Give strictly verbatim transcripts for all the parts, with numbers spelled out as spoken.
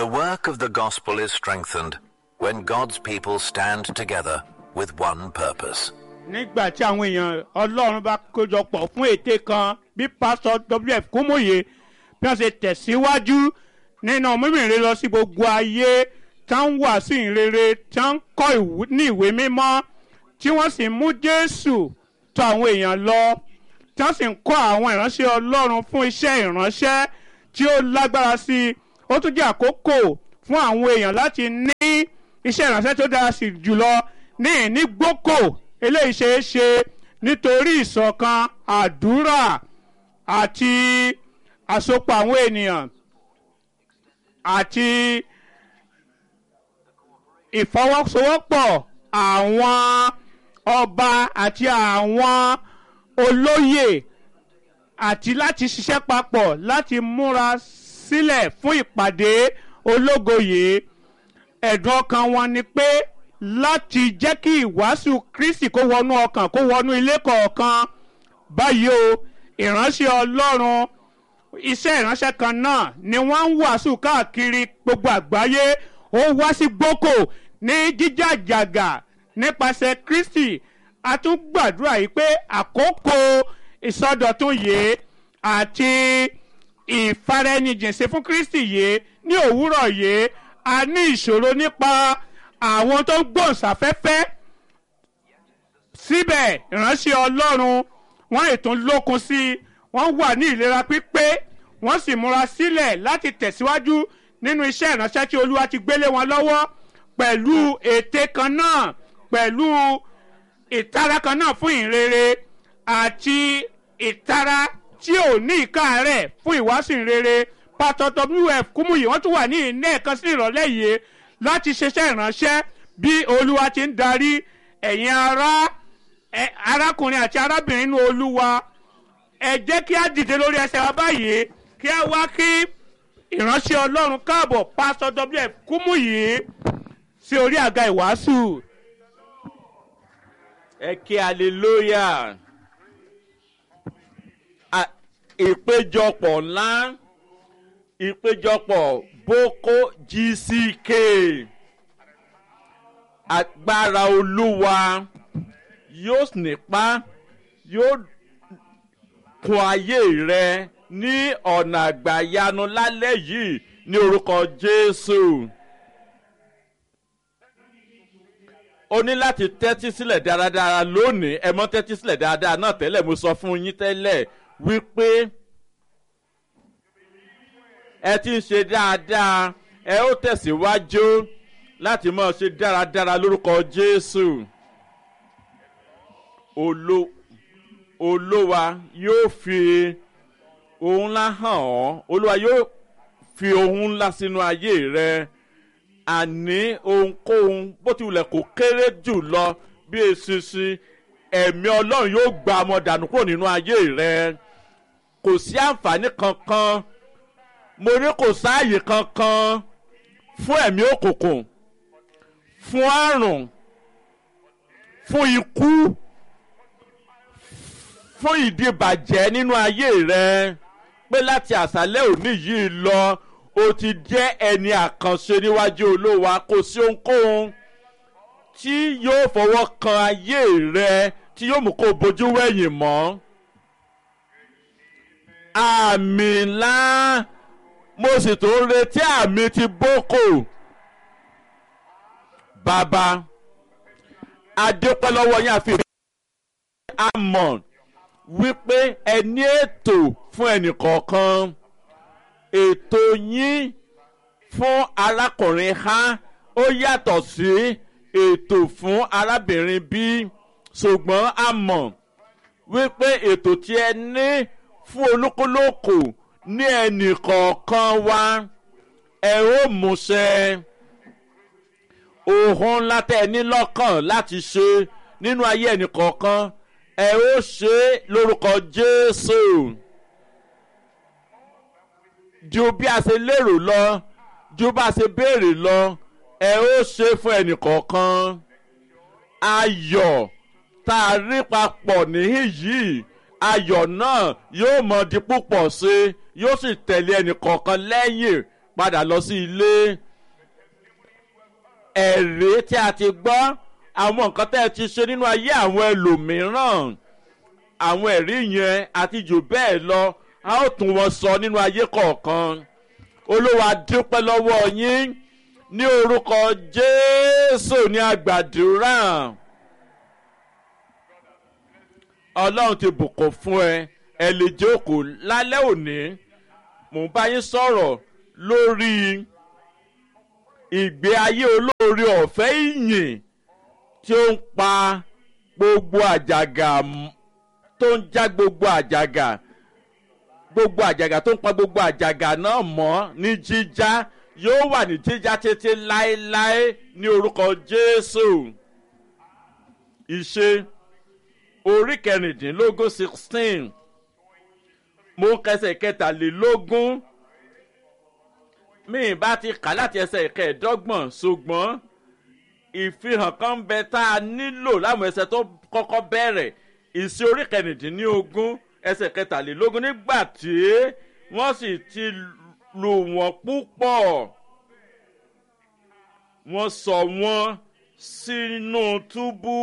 The work of the gospel is strengthened when God's people stand together with one purpose. nígbà tí àwọn èèyàn ọlọ́run bá kójọpọ̀ fún ète kan bí pásítọ̀ W F Kúmúyè bí wọ́n ṣe tẹ̀síwájú nínú mímìrìn lọ sí gbogbo ayé tá ń wàásù ìrere tá ń kọ́ ní ìwé mímọ́ tí wọ́n sì mú Jésù tọ̀ àwọn èèyàn lọ tí wọ́n sì ń kọ́ àwọn ìránṣẹ́ ọlọ́run fún iṣẹ́ ìránṣẹ́ tí ó lágbára sí i. Ó tún jẹ́ àkókò fún àwọn èèyàn láti ní iṣẹ́ ìránṣẹ́ tó dára sí jùlọ ní ìnígbókò eléyìí ṣeé ṣe nítorí ìṣọ̀kan àdúrà àti àsopọ̀ àwọn ènìyàn àti ìfọwọ́sowọ́pọ̀ àwọn ọba àti àwọn olóyè àti láti ṣiṣẹ́ papọ̀ láti múra sílẹ̀ fún ìpàdé ológo yìí. Ẹ̀dùn ọkàn wọn ni pé láti jẹ́ kí ìwàásù Kristi kó wọnú ọkàn kó wọnú ilé kọ̀ọ̀kan. Báyìí o ìránṣẹ́ Ọlọ́run iṣẹ́ ìránṣẹ́ kan náà ni wọ́n ń wàásù káàkiri gbogbo àgbáyé. Ó wá sí gbókò ní jíjàjàgà nípasẹ̀ Kristi. A tún gbàdúrà yìí pé àkókò ìsọdọ̀tun yìí àti ìfaraẹnijìnṣe fún Kristi yìí ní òwúrọ̀ yìí a ní ìṣòro nípa àwọn tó ń gbòǹsáfẹ́fẹ́. Síbẹ̀ ìránṣẹ́ Ọlọ́run wọ́n ètò lókun sí i wọ́n wà ní ìlera pípé wọ́n sì múra sílẹ̀ láti tẹ̀síwájú nínú iṣẹ́ ìránṣẹ́ tí Olúwa ti gbélé wọn lọ́wọ́ pẹ̀lú ète kan náà pẹ̀lú ìtara kan náà fún ìrere àti ìtara tí ò ní ìkáàárẹ̀ fún ìwàásù ìrere. Pásítọ̀ W F Kúmúyè wọ́n tún wà ní ilé ẹ̀kan sí ìrọ̀lẹ́ yìí láti ṣiṣẹ́ ìránṣẹ́ bí Olúwa ti ń darí ẹ̀yin ará arákùnrin àti arábìnrin nínú Olúwa. Ẹ jẹ́ kí á dìde lórí ẹsẹ̀ wa báyìí kí á wá kí ìránṣẹ́ Ọlọ́run káàbọ̀ Pásítọ̀ W F Kúmúyè sí orí àga ìwàásù. Ẹ kí hallelujah. Ìpéjọpọ̀ ńlá ìpéjọpọ̀ Boko G C K agbára Olúwa yóò nípa yóò kún ayé rẹ ní ọ̀nà àgbàyanu lálẹ́ yìí ní orúkọ Jésù. O ní láti tẹ́tí sílẹ̀ dáradára lónìí ẹ mọ́ tẹ́tí sílẹ̀ dáadáa náà tẹ́lẹ̀ mo sọ fún yín tẹ́lẹ̀ wípé ẹ ti ń ṣe dáadáa ẹ ó tẹ̀síwájú láti máa ṣe dáradára lórúkọ Jésù. Olúwa yóò fi ohun ńlá hàn ọ́ Olúwa yóò fi ohun ńlá sínú ayé rẹ àní ohunkóhun bó ti wulẹ̀ kó kéré jù lọ bí eṣinṣin ẹ̀mí Ọlọ́run yóò gba ọmọ dànù kúrò nínú ayé rẹ. Kò sí àǹfààní kankan mo ní kò sáàyè kankan fún ẹ̀mí òkùnkùn fún àrùn fún ikú fún ìdìbàjẹ́ nínú ayé rẹ pé láti àṣálẹ́ òní yìí lọ o ti jẹ́ ẹni àkànṣe níwájú Olúwa. Kò sí ohunkóhun tí yóò fọwọ́ kan ayé rẹ tí yóò mú kó bojú wẹ̀yìn mọ́. Àmì ńlá mo sì tó ń retí àmì ti Boko. Bàbá adépẹ́ lọ́wọ́ yín àfi àmọ̀ wípé ẹ ní ètò fún ẹnìkọ̀ọ̀kan. Ètò yín fún arákùnrin ha ó yàtọ̀ sí ètò fún arábìnrin bí ṣùgbọ́n a mọ̀ wípé ètò tí ẹ ní fún olúkúlùkù ní ẹnìkọ̀ọ̀kan wa ẹ ó múṣẹ. Ohun ńlá tẹ́ ẹ ní lọ́kàn láti ṣe nínú ayé ẹnìkọ̀ọ̀kan ẹ ó ṣe lórúkọ Jésù. Ju bí a ṣe lérò lọ ju bá a ṣe béèrè lọ ẹ ó ṣe fún ẹnìkọ̀ọ̀kan. Ayọ̀ tá a rí papọ̀ níhìn yìí ayọ̀ náà yóò mọ di púpọ̀ sí yóò sì tẹ̀lé ẹnìkọ̀ọ̀kan lẹ́yìn padà lọ sí ilé ẹ̀rí tí a ti gbọ́ àwọn nǹkan tẹ́ ẹ ti ṣe nínú ayé àwọn ẹlòmíràn àwọn ẹ̀rí yẹn àti jù bẹ́ẹ̀ lọ a ó tún wọn sọ nínú ayé kọ̀ọ̀kan olúwa dúpẹ́ lọ́wọ́ yín ní orúkọ jésù ní àgbàdúrà ọlọ́run ti bùkún fún ẹ ẹ lè jókòó lálẹ́ òní mò ń bá yín sọ̀rọ̀ lórí ìgbé ayé olóore ọ̀fẹ́ ìyìn tí ó ń pa gbogbo àjàgà tó ń já gbogbo àjàgà gbogbo àjàgà tó ń pa gbogbo àjàgà náà mọ́ ní jíjá yóò wà ní jíjá títí láéláé ní orúkọ jésù ìṣe orí kẹrìndínlógún sixteen mo ń kẹsẹ̀ kẹtàlélógún mi bá ti kà láti ẹsẹ̀ kẹẹ̀ẹ́dọ́gbọ̀n ṣùgbọ́n ìfihàn kan ń bẹ tá a nílò láwọn ẹsẹ̀ tó kọ́kọ́ bẹ̀rẹ̀ ìṣe orí kẹrìndínlógún ẹsẹ̀ kẹtàlélógún nígbà tí wọ́n sì ti lù wọ́n púpọ̀ wọ́n sọ wọ́n sínú túbú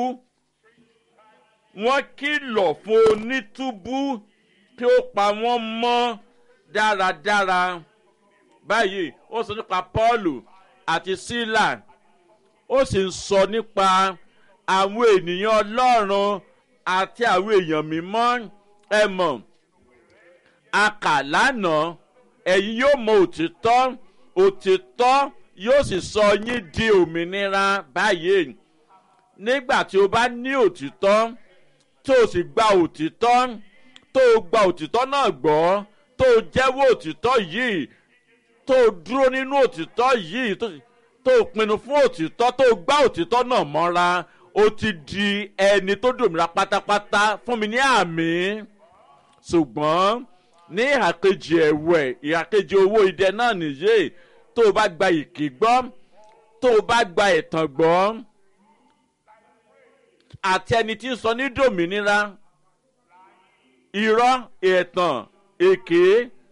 wọ́n kìlọ̀ fún onítúbú kí ó pa wọ́n mọ́ dáradára báyìí ó sọ nípa Pọ́ọ̀lù àti Sílà ó sì ń sọ nípa àwọn ènìyàn Ọlọ́run àti àwọn èèyàn mímọ́ ẹ mọ̀ a kà lánàá ẹ̀yin yóò mọ òtítọ́ òtítọ́ yóò sì sọ yín di òmìnira báyìí nígbà tí o bá ní òtítọ́ tó o sì gba òtítọ́ tó o gba òtítọ́ náà gbọ́ tó o jẹ́wọ́ òtítọ́ yìí tó o dúró nínú òtítọ́ yìí tó o pinnu fún òtítọ́ tó o gbá òtítọ́ náà mọ́ra o ti di ẹni tó dòmìnira pátápátá fún mi ní àmì ṣùgbọ́n ní ìhàkejì ẹ̀wẹ̀ ìhàkejì owó idẹ náà nìyé tó o bá gba ìkì gbọ́ tó o bá gba ẹ̀tàn gbọ́ àti ẹni tí ń sọ ní dòmìnira irọ́ ẹ̀tàn èké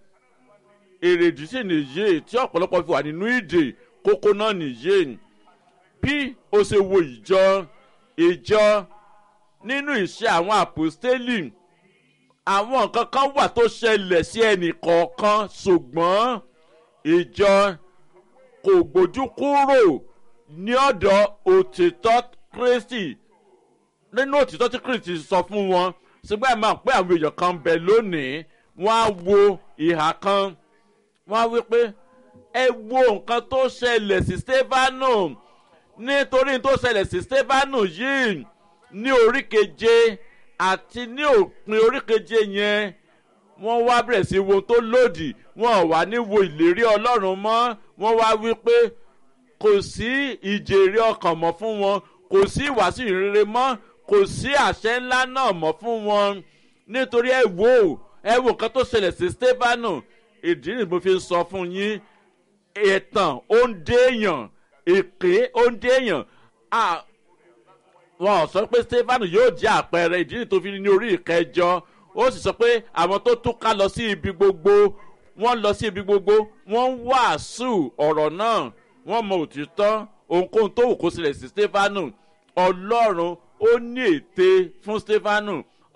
èrèdí sì nìyé tí ọ̀pọ̀lọpọ̀ fi wà nínú ìdè kókó náà nìyé bí o ṣe wo ìjọ ìjọ nínú ìṣe àwọn àpòstélì àwọn nǹkan kan wà tó ṣẹlẹ̀ sí ẹnì kọ̀ọ̀kan ṣùgbọ́n ìjọ kò gbójú kúrò ní ọ̀dọ̀ òtítọ́ Kristi nínú òtítọ́ tí Kristi sọ fún wọn ṣùgbọ́n ẹ máa pé àwọn èèyàn kan bẹ lónìí wọ́n á wo ìhà kan wọ́n á wí pé ẹ wo nǹkan tó ṣẹlẹ̀ sí Stefanu nítorí tó ṣẹlẹ̀ sí Stefanu yìí ní orí keje àti ní òpin orí keje yẹn wọ́n wá bẹ̀rẹ̀ sí wo tó lòdì wọ́n wá ní wo ìlérí Ọlọ́run mọ́ wọ́n wá wí pé kò sí ìjèrè ọkàn mọ́ fún wọn kò sí ìwàásù ìrere mọ́ kò sí àṣẹ ńlá náà mọ́ fún wọn nítorí ẹ wò ẹ wò nǹkan tó ṣẹlẹ̀ sí Stefanu ìdí ni mo fi sọ fún yín ẹ̀tàn ó ń déèyàn èké ó ń déèyàn wọn ò sọ pé Stefanu yóò jẹ́ àpẹẹrẹ ìdí ni tó fi ní orí ìkẹjọ ó sì sọ pé àwọn tó túká lọ sí ibi gbogbo wọ́n lọ sí ibi gbogbo wọ́n ń wàásù ọ̀rọ̀ náà wọ́n mọ òtítọ́ ohunkóhun tó wù kó sílẹ̀ sí Stefanu Ọlọ́run ó ní ète fún Stefanu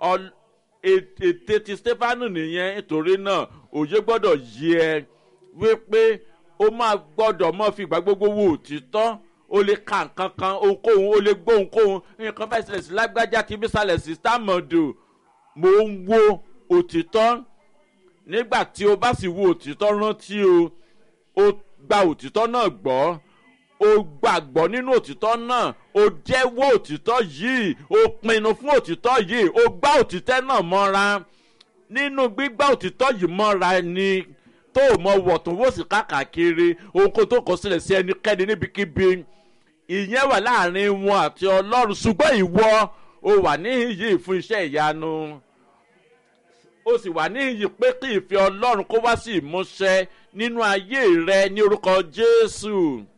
ète ti Stefanu nìyẹn nítorí náà òye gbọ́dọ̀ yí ẹ wípé ó máa gbọ́dọ̀ mọ́ fi ìgbà gbogbo wo òtítọ́ ó lè ka nǹkan kan ohunkóhun ó lè gbọ́ ohunkóhun nǹkan bá ìṣẹ̀lẹ̀ sí lágbájá tí bí sálẹ̀ sí stamọ̀dù mò ń wo òtítọ́ nígbà tí o bá sì wo òtítọ́ rántí o ó gba òtítọ́ náà gbọ́ o gbàgbọ́ nínú òtítọ́ náà o jẹ́wọ́ òtítọ́ yìí o pinnu fún òtítọ́ yìí o gbá òtítọ́ náà mọ́ra nínú gbígbá òtítọ́ yìí mọ́ra ni tó o mọ wọ̀tún wò sí káàkiri ohunkóhun tó kọ sílẹ̀ sí ẹnikẹ́ni níbikíbi ìyẹn wà láàrin wọn àti Ọlọ́run ṣùgbọ́n ìwọ o wà níhìn yìí fún iṣẹ́ ìyanu o sì wà níhìn yìí pé kí ìfẹ́ Ọlọ́run kó wá sí ìmúṣẹ nínú ayé rẹ ní orúkọ Jésù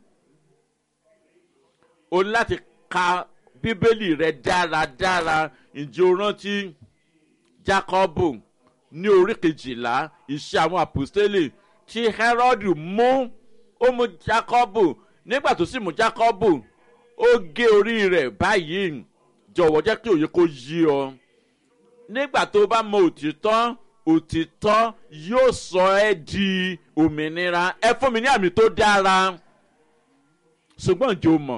o ní láti ka Bíbélì rẹ dáradára ǹjẹ́ o rántí Jákọ́bù ní orí kejìlá iṣẹ́ àwọn àpòstélì tí Hẹ́rọ́dù mú ó mú Jákọ́bù nígbà tó sì mú Jákọ́bù ó gé orí rẹ̀ báyìí jọ̀wọ́ jẹ́ kí òye kó yí ọ nígbà tó bá mọ òtítọ́ òtítọ́ yóò sọ ẹ́ di òmìnira ẹ fún mi ní àmì tó dára ṣùgbọ́n jò mọ̀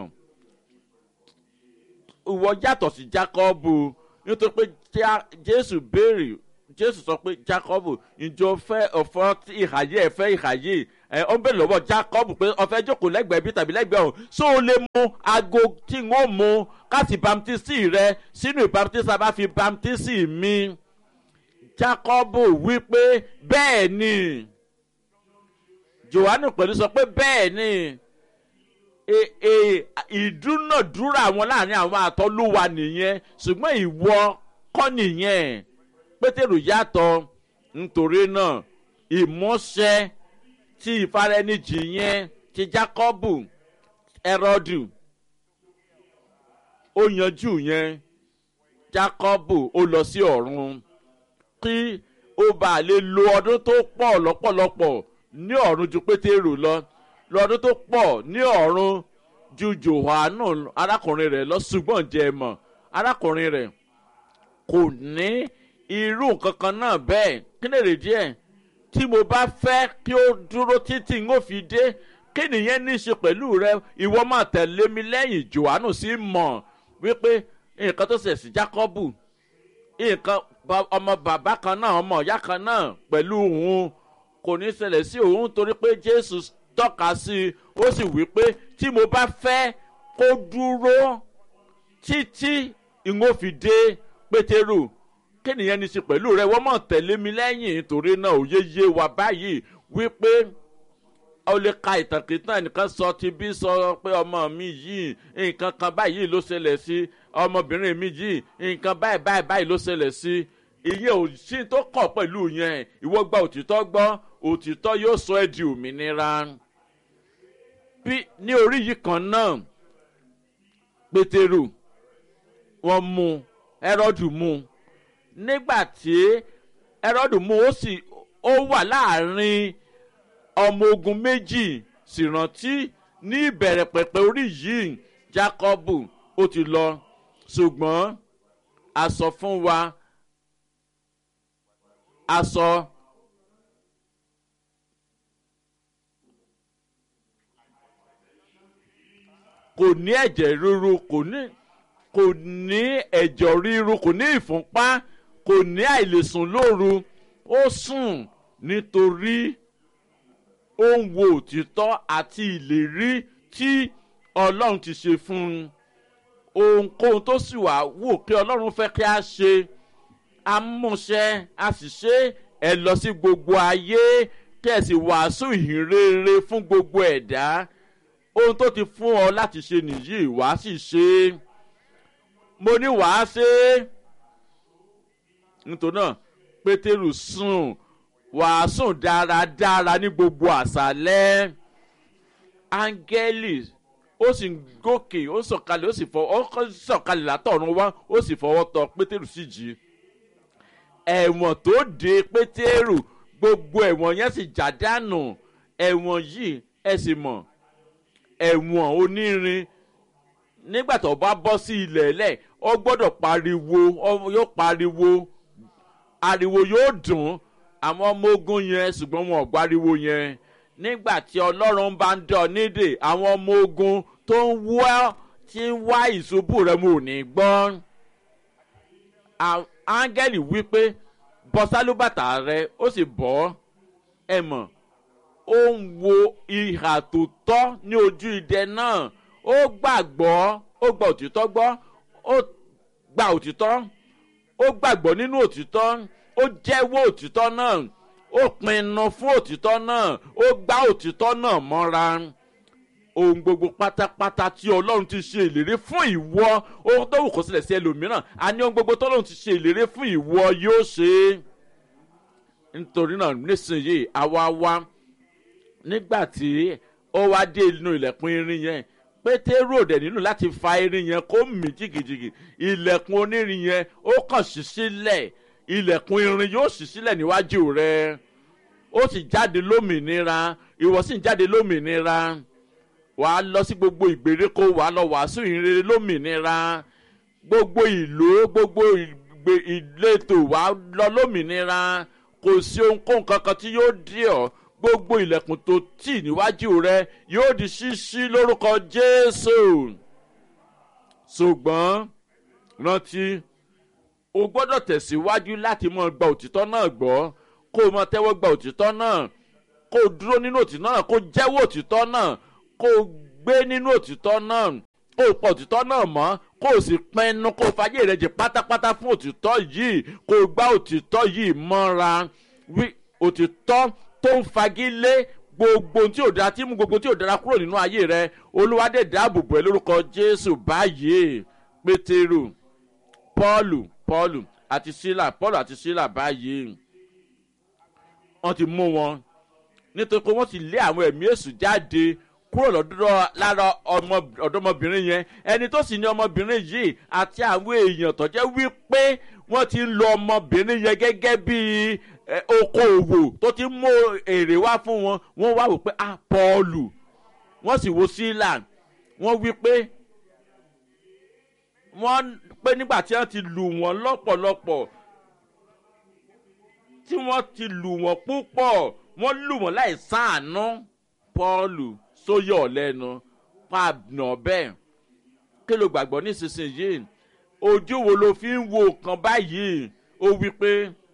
ìwọ yàtọ̀ sí Jákọ́bù nítorí pé Jésù béèrè Jésù sọ pé Jákọ́bù ǹjọ́ fẹ́ ọ̀fọ́ ìhàyè ẹ̀fẹ́ ìhàyè ẹ̀ ọ́n bẹ̀rẹ̀ lọ́wọ́ Jákọ́bù pé ọ̀fẹ́ jókòó lẹ́gbẹ̀ẹ́ bí tàbí lẹ́gbẹ̀ẹ́ ọ̀hún ṣó o lè mú aago tí n ó mú káàtì bamtísì rẹ sínú ìbamtísì bá fi bamtísì mi Jákọ́bù wí pé bẹ́ẹ̀ ni Jòhánù pẹ̀lú sọ pé bẹ́ẹ̀ ni ìdúnàdúrà wọn láàrin àwọn àtọ́lúwa nìyẹn ṣùgbọ́n ìwọ kọ́ nìyẹn Pétérù yàtọ̀ nítorí náà ìmúṣẹ tí ìfaraẹnijì yẹn ti Jákọ́bù Hẹ́rọ́dù ó yanjú yẹn Jákọ́bù ó lọ sí ọ̀run kí ó bá lè lo ọdún tó pọ̀ lọ́pọ̀lọpọ̀ ní ọ̀run ju Pétérù lọ lọ́dún tó pọ̀ ní ọ̀run ju Jòhánù arákùnrin rẹ̀ lọ ṣùgbọ́n jẹ́ mọ̀ arákùnrin rẹ̀ kò ní irú nǹkan kan náà bẹ́ẹ̀ kí lè rè díẹ̀ tí mo bá fẹ́ kí ó dúró títí n ó fi dé kí nìyẹn ní í ṣe pẹ̀lú rẹ ìwọ máa tẹ̀lé mi lẹ́yìn Jòhánù sì mọ̀ wípé nǹkan tó ṣẹ̀ sí Jákọ́bù nǹkan ọmọ bàbá kan náà ọmọ ìyá kan náà pẹ̀lú òun kò ní ṣẹlẹ̀ sí òun torí pé Jésù tọ́ka sí i ó sì wí pé tí mo bá fẹ́ kó dúró títí n ó fi dé Pétérù kéèyàn ní í ṣe pẹ̀lú rẹ wọ́n mọ̀ tẹ̀lé mi lẹ́yìn torí náà òye yé wa báyìí wípé ó lè ka ìtàkìtàn ẹnìkan sọ ti bí sọ pé ọmọ mi yìí nǹkan kan báyìí ló ṣẹlẹ̀ sí ọmọbìnrin mi yìí nǹkan báyìí báyìí báyìí ló ṣẹlẹ̀ sí ìyẹn ò sí tó kọ̀ pẹ̀lú yẹn ìwọ gba òtítọ́ gbọ́ òtítọ́ yóò sọ ẹ́ di òmìnira bí ní orí yìí kan náà Pétérù wọ́n mú Hẹ́rọ́dù mú nígbà tí Hẹ́rọ́dù mú ó sì ó wà láàrin ọmọ ogun méjì sì rántí ní ìbẹ̀rẹ̀ pẹ̀pẹ̀ orí yìí Jákọ́bù ó ti lọ ṣùgbọ́n a sọ fún wa a sọ kò ní ẹ̀jẹ̀ ríru kò ní kò ní ẹ̀jọ̀ ríru kò ní ìfúnpá kò ní àìlèsùn lóru ó sùn nítorí ó ń wo òtítọ́ àti ìlérí tí Ọlọ́run ti ṣe fún un ohunkóhun tó sì wà wò pé Ọlọ́run fẹ́ kí a ṣe amúṣẹ a sì ṣe ẹ lọ sí gbogbo ayé kí ẹ sì wàásù ìhìnrere fún gbogbo ẹ̀dá ohun tó ti fún ọ láti ṣe nìyí wàá sì ṣe mo ní wàá ṣe nítorí náà Pétérù sùn wàá sùn dáradára ní gbogbo àṣálẹ́ áńgẹ́lì ó sì ń gòkè ó sọ̀kalẹ̀ ó sì fọ ó sọ̀kalẹ̀ látọ̀run wá ó sì fọwọ́ tọ́ Pétérù sì jí ẹ̀wọ̀n tó de Pétérù gbogbo ẹ̀wọ̀n yẹn sì já dànù ẹ̀wọ̀n yìí ẹ sì mọ̀ ẹ̀wọ̀n onírin nígbà tó bá bọ́ sí ilẹ̀ ẹlẹ̀ ó gbọ́dọ̀ pariwo yóò pariwo ariwo yóò dùn àwọn ọmọ ogun yẹn ṣùgbọ́n wọn ò gbáriwo yẹn nígbà tí Ọlọ́run bá ń dán nídè àwọn ọmọ ogun tó ń wá tí ń wá ìṣubú rẹ̀ mo ò ní gbọ́ áńgẹ́lì wípé bọ́ sálúbàtà rẹ̀ ó sì bọ́ ẹ mọ̀ ó ń wo ìhà tó tọ́ ní ojú idẹ náà ó gbàgbọ́ ó gba òtítọ́ gbọ́ ó gba òtítọ́ ó gbàgbọ́ nínú òtítọ́ ó jẹ́wọ́ òtítọ́ náà ó pinnu fún òtítọ́ náà ó gbá òtítọ́ náà mọ́ra ohun gbogbo pátápátá tí Ọlọ́run ti ṣe ìlérí fún ìwọ ohun tó wù kó ṣẹlẹ̀ sí ẹlòmíràn àní ohun gbogbo tọ́lọ́run ti ṣe ìlérí fún ìwọ yóò ṣe é nítorí náà nísìnyìí àwa wá nígbà tí ó wá dé inú ilẹ̀kùn irin yẹn Pétérù ò dẹ̀ nílò láti fa irin yẹn kó mì jìgìjìgì ilẹ̀kùn onírin yẹn ó kàn ṣí sílẹ̀ ilẹ̀kùn irin yóò ṣí sílẹ̀ níwájú rẹ̀ ó sì jáde lómìnira ìwọ sì ń jáde lómìnira wà á lọ sí gbogbo ìgbèríko wà á lọ wàásù ìrere lómìnira gbogbo ìlú gbogbo ìletò wà á lọ lómìnira kò sí ohunkóhun kankan tí yóò dí ọ gbogbo ilẹ̀kùn tó tì níwájú rẹ yóò di ṣíṣí lórúkọ Jésù ṣùgbọ́n rántí o gbọ́dọ̀ tẹ̀síwájú láti mọ gba òtítọ́ náà gbọ́ kó o mọ tẹ́wọ́ gba òtítọ́ náà kó o dúró nínú òtítọ́ náà kó o jẹ́wọ́ òtítọ́ náà kó o gbé nínú òtítọ́ náà kó o pa òtítọ́ náà mọ́ kó o sì pinnu kó o fàyè rẹ jì pátápátá fún òtítọ́ yìí kó o gbá òtítọ́ yìí mọ́ra wí òtítọ́ tó ń fagilé gbogbo tí ò dára tí mú gbogbo tí ò dára kúrò nínú ayé rẹ Olúwa dé dáàbò bò ẹ́ lórúkọ Jésù báyìí Pétérù Pọ́ọ̀lù Pọ́ọ̀lù àti Sílà Pọ́ọ̀lù àti Sílà báyìí wọ́n ti mú wọn nítorí pé wọ́n ti lé àwọn ẹ̀mí èṣù jáde kúrò lọ́dọ̀ lára ọ̀dọ́mọbìnrin yẹn ẹni tó sì ní ọmọbìnrin yìí àti àwọn èèyàn tó jẹ́ wípé wọ́n ti ń lo ọmọbìnrin yẹn gẹ́gẹ́ bí okòòwò tó ti mú èrè wá fún wọn wọ́n wá wò pé ah Pọ́ọ̀lù wọ́n sì wo Sílà wọ́n wí pé wọ́n pé nígbà tí wọ́n ti lù wọ́n lọ́pọ̀lọpọ̀ tí wọ́n ti lù wọ́n púpọ̀ wọ́n lù wọ́n láì ṣàánú Pọ́ọ̀lù sóyọ̀ lẹ́nu pàbnà bẹ́ẹ̀ kí ló gbàgbọ́ nísinsìnyí ojú wo ló fi ń wo kan báyìí ó wí pé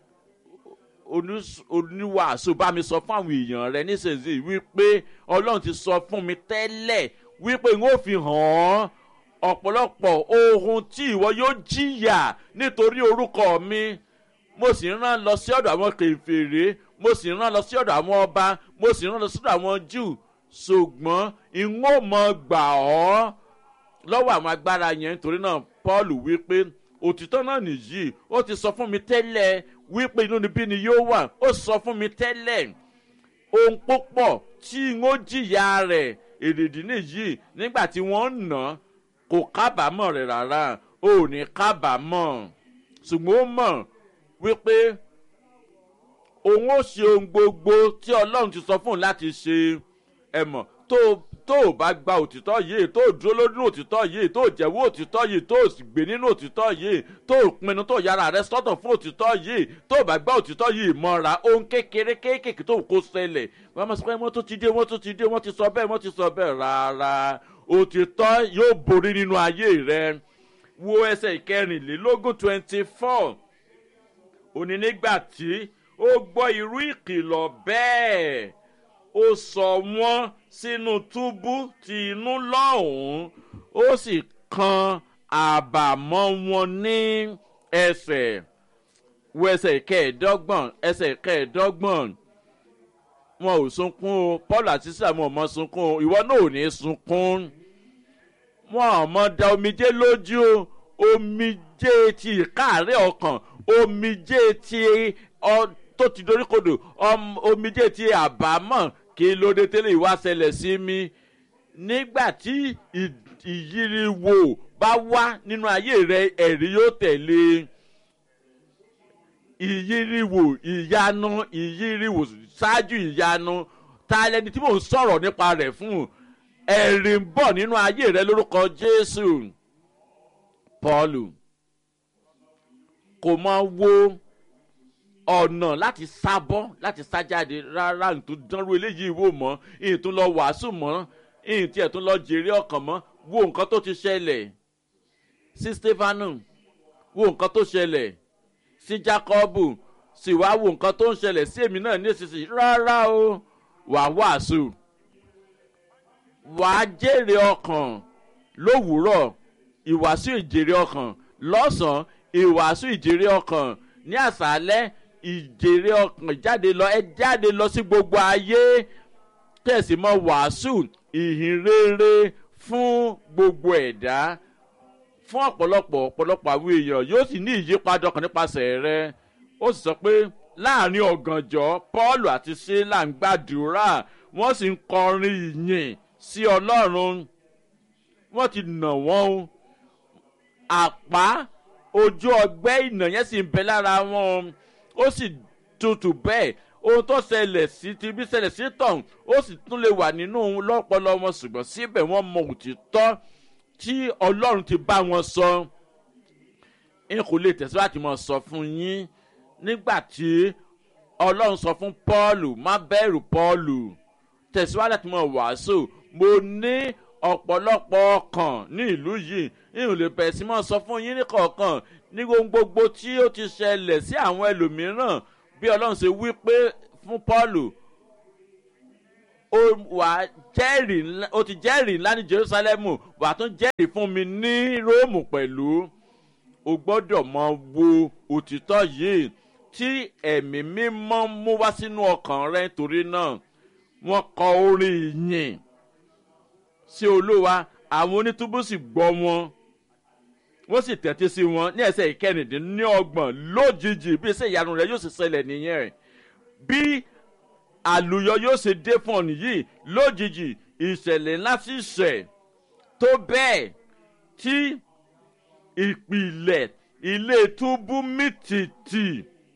oníwàásù bá mi sọ fún àwọn èèyàn rẹ nísinsìnyí wí pé Ọlọ́run ti sọ fún mi tẹ́lẹ̀ wí pé n ó fi hàn án ọ̀pọ̀lọpọ̀ ohun tí ìwọ yóò jìyà nítorí orúkọ mi mo sì rán lọ sí ọ̀dọ̀ àwọn kèfèrí mo sì rán lọ sí ọ̀dọ̀ àwọn ọba mo sì rán lọ sí ọ̀dọ̀ àwọn Júù ṣùgbọ́n ìwọ mọ̀ gbà ọ́ lọ́wọ́ àwọn agbára yẹn nítorí náà Paul wípé òtítọ́ náà nìyí ó ti sọ fún mi tẹ́lẹ̀ wípé inúnibíni yóò wà ó sọ fún mi tẹ́lẹ̀ ohun púpọ̀ tí n ó jìyà rẹ̀ èrèdí nìyí nígbà tí wọ́n ń nà kò kábàámọ̀ rẹ̀ rárá ó ní kábàámọ̀ ṣùgbọ́n ó mọ̀ wípé òun ó ṣe ohun gbogbo tí Ọlọ́run ti sọ fún un láti ṣe ẹ mọ̀ tó tó o bá gba òtítọ́ yìí tó o dúró lórí òtítọ́ yìí tó o jẹ́wọ́ òtítọ́ yìí tó o sì gbé nínú òtítọ́ yìí tó o pinnu tó o yára rẹ sọ́tọ̀ fún òtítọ́ yìí tó o bá gba òtítọ́ yìí mọ́ra ohun kékeré kéékèèké tó kó ṣẹlẹ̀ wọ́n máa sọ pé wọ́n tó ti dé wọ́n tó ti dé wọ́n ti sọ bẹ́ẹ̀ wọ́n ti sọ bẹ́ẹ̀ rárá òtítọ́ yóò borí nínú ayé rẹ wo ẹsẹ̀ ìkẹrìnlélógún twenty four òní nígbà tí ó gbọ́ irú ìkìlọ̀ bẹ́ẹ̀ ó sọ wọ́n sínú túbú ti inú lọ́hùn-ún ó sì kan àbàmọ́ wọn ní ẹsẹ̀ wo ẹsẹ̀ kẹẹ̀ẹ́dọ́gbọ̀n ẹsẹ̀ kẹẹ̀ẹ́dọ́gbọ̀n wọn ò sunkún o Paul àti Sílà wọn ò mọ sunkún o ìwọ náà ò ní sunkún wọn ò mọ da omijé lójú o omijé ti ìkáàárẹ̀ ọkàn omijé ti ọ tó ti doríkodò omijé ti àbámọ̀ kí ló dé tẹ́lẹ̀ ìwà ṣẹlẹ̀ sí mi nígbà tí ìyíriwò bá wá nínú ayé rẹ ẹ̀rí yóò tẹ̀lé ìyíriwò ìyanu ìyíriwò ṣáájú ìyanu ta lẹni tí mò ń sọ̀rọ̀ nípa rẹ̀ fún ẹ̀rí ń bọ̀ nínú ayé rẹ lórúkọ Jésù Paul kò mọ wo ọ̀nà láti sábọ́ láti sá jáde rárá ìtún dánrú eléyìí wò mọ́ ìtún lọ wàásù mọ́ ìtún ẹ̀ tún lọ jèrè ọkàn mọ́ wo nǹkan tó ti ṣẹlẹ̀ sí Stefanu wo nǹkan tó ṣẹlẹ̀ sí Jákọ́bù sì wá wo nǹkan tó ń ṣẹlẹ̀ sí èmi náà nísinsìnyí rárá o wàá wàásù wàá jèrè ọkàn lówùúrọ̀ ìwàásù ìjèrè ọkàn lọ́sàn-án ìwàásù ìjèrè ọkàn ní àṣálẹ́ ìjèrè ọkàn jáde lọ ẹ jáde lọ sí gbogbo ayé kẹ̀sì mọ́ wàásù ìhìnrere fún gbogbo ẹ̀dá fún ọ̀pọ̀lọpọ̀ ọ̀pọ̀lọpọ̀ àwọn èèyàn yóò sì ní ìyípadà ọkàn nípasẹ̀ rẹ ó sì sọ pé láàrin ọ̀gànjọ́ Paul àti Sílà ń gbàdúrà wọ́n sì ń kọrin ìyìn sí Ọlọ́run wọ́n ti nà wọ́n o àpá ojú ọgbẹ́ ìnà yẹn sì ń bẹ lára wọn ó sì tutù bẹ́ẹ̀ ohun tó ṣẹlẹ̀ sí ti bí ṣẹlẹ̀ sí tọ̀hún ó sì tún lè wà nínú lọ́pọ̀lọ́ wọn ṣùgbọ́n síbẹ̀ wọ́n mọ òtítọ́ tí ọlọ́run ti bá wọn sọ. n kò lè tẹ̀síwájú láti mọ̀ sọ fún yín nígbà tí ọlọ́run sọ fún pọ́ọ̀lù má bẹ̀rù pọ́ọ̀lù tẹ̀síwájú láti mọ̀ wàásù. mo ní ọ̀pọ̀lọpọ̀ ọkàn ní ìlú yìí n ò lè bẹ̀rẹ̀ sí mọ̀ sọ fún yín ní kọ̀ọ̀kan ní ohun gbogbo tí ó ti ṣẹlẹ̀ sí àwọn ẹlòmíràn bí ọlọ́run ṣe wí pé fún pọ́ọ̀lù ó wà jẹ́rìí ó ti jẹ́rìí ńlá ní jerusalem wà tún jẹ́rìí fún mi ní róòmù pẹ̀lú. o gbọ́dọ̀ mọ wo òtítọ́ yìí tí ẹ̀mí mímọ́ mú wá sínú ọkàn rẹ torí náà wọ́n kọ orin ìyìn sí olúwa àwọn onítúbú sì gbọ́ wọn wọ́n sì tẹ́tí sí wọn ní ẹsẹ̀ ìkẹrìndínlọ́gbọ̀n lójijì bí iṣẹ́ ìyanu rẹ̀ yóò sì ṣẹlẹ̀ nìyẹn bí àlùyọ yóò ṣe dé fún ọ nìyí lójijì ìṣẹ̀lẹ̀ ńlá sì ṣẹ̀ tó bẹ́ẹ̀ tí ìpìlẹ̀ ilé túbú mìtìtì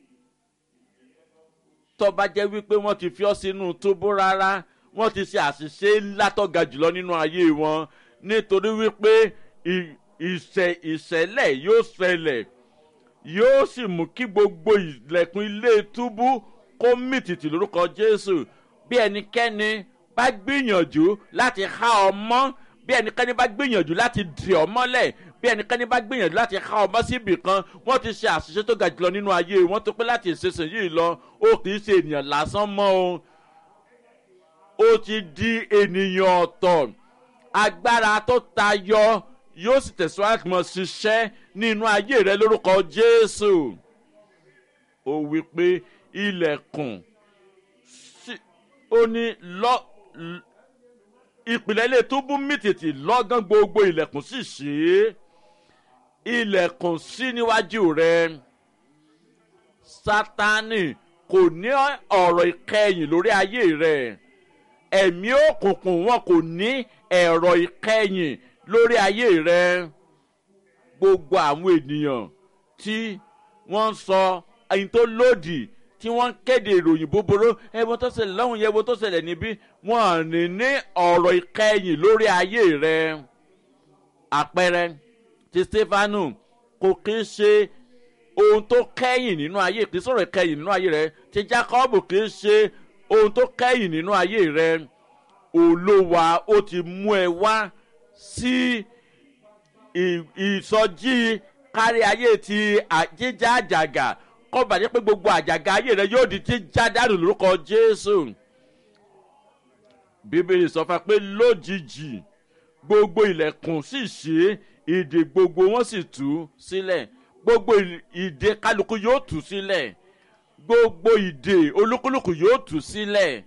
tó bá jẹ́ wípé wọ́n ti fi ọ́ sínú túbú rárá wọ́n ti ṣe àṣìṣe ńlá tó ga jùlọ nínú ayé wọn nítorí wípé ìṣẹ̀ ìṣẹ̀lẹ̀ yóò ṣẹlẹ̀ yóò sì mú kí gbogbo ilẹ̀kùn ilé túbú kó mìtìtì lórúkọ jésù. bí ẹnikẹ́ni bá gbìyànjú láti há ọ mọ́ bí ẹnikẹ́ni bá gbìyànjú láti dì ọ mọ́lẹ̀ bí ẹnikẹ́ni bá gbìyànjú láti há ọ mọ́ síbì kan wọ́n ti ṣe àṣìṣe tó ga jùlọ nínú ayé wọn tó pé láti ìsinsìnyí lọ ó kì í ṣe ènìyàn lásán mọ́ o ó ti di ènìyàn ọ̀tọ̀ agbára tó tayọ yóò sì tẹ̀síwájú mọ́ ṣiṣẹ́ nínú ayé rẹ lórúkọ jésù. ó wí pé ilẹ̀kùn ó ní lọ ìpìlẹ̀ ilé túbú mìtìtì lọ́gán gbogbo ilẹ̀kùn sì ṣí ilẹ̀kùn sí níwájú rẹ. sátánì kò ní ọ̀rọ̀ ìkẹyìn lórí ayé rẹ ẹ̀mí òkùnkùn wọn kò ní ẹ̀rọ ìkẹyìn lórí ayé rẹ. gbogbo àwọn ènìyàn tí wọ́n ń sọ ẹyin tó lòdì tí wọ́n ń kéde ìròyìn búburú ẹ̀wọ̀n tó ṣẹlẹ̀ lọ́hùn yẹ̀wọ̀n tó ṣẹlẹ̀ níbí wọ́n à ní ní ọ̀rọ̀ ìkẹyìn lórí ayé rẹ. àpẹẹrẹ ti stefanu kò kí ń ṣe ohun tó kẹ́yìn nínú ayé kì í sọ̀rọ̀ ìkẹyìn nínú ayé rẹ ti jacob kì í ṣe ohun tó kẹ́yìn nínú ayé rẹ. olúwa ó ti mú ẹ wá sí ìsọjí kárí ayé ti jíjá àjàgà kọ́ bàjẹ́ pé gbogbo àjàgà ayé rẹ yóò di jíjá dànù lórúkọ jésù. bíbélì sọ fún pé lójijì gbogbo ilẹ̀kùn sì ṣí ìdè gbogbo wọn sì tú sílẹ̀ gbogbo ìdè kálukú yóò tú sílẹ̀ gbogbo ìdè olúkúlùkù yóò tú sílẹ̀.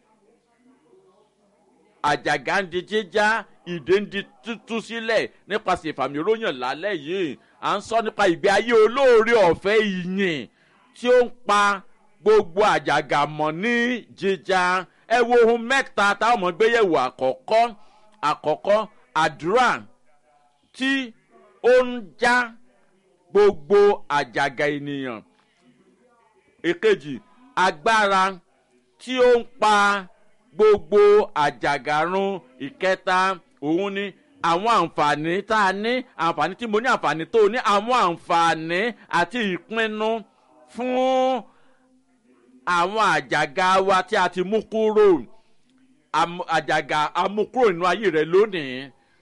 àjàgà ń di jíjá ìdè ń di tútú sílẹ̀ nípasẹ̀ ìfàmìróyàn lálẹ́ yìí à ń sọ nípa ìgbé ayé olóore ọ̀fẹ́ ìyìn tí ó ń pa gbogbo àjàgà mọ́ ní jíjá. ẹ wo ohun mẹ́ta táwọn ọmọ gbéyẹ̀wò àkọ́kọ́ àkọ́kọ́ àdúrà tí ó ń já gbogbo àjàgà ènìyàn. èkejì agbára tí ó ń pa gbogbo àjàgà run. ìkẹta òun ni àwọn àǹfààní tá a ní àǹfààní tí mo ní àǹfààní tó ní àwọn àǹfààní àti ìpinnu fún àwọn àjàgà wa tí a ti mú kúrò àjàgà amúkúrò nínú ayé rẹ lónìí